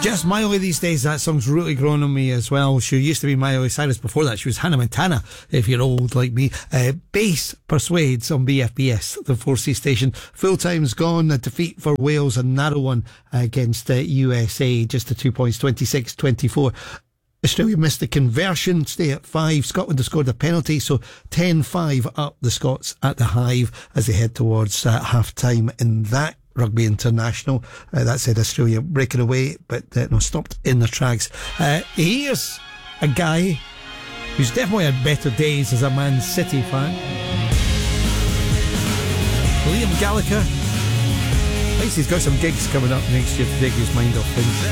Just Miley these days, that song's really grown on me as well. She used to be Miley Cyrus. Before that, she was Hannah Montana, if you're old like me. Bass Persuades on BFBS, the 4C station. Full time's gone. A defeat for Wales, a narrow one against USA. Just the 2 points, 26-24. Australia missed the conversion, stay at 5. Scotland have scored a penalty, so 10-5 up the Scots at the Hive as they head towards half-time in that Rugby International. That said, Australia breaking away, but stopped in their tracks. Here's a guy who's definitely had better days as a Man City fan. Liam Gallagher. At least he's got some gigs coming up next year to take his mind off things.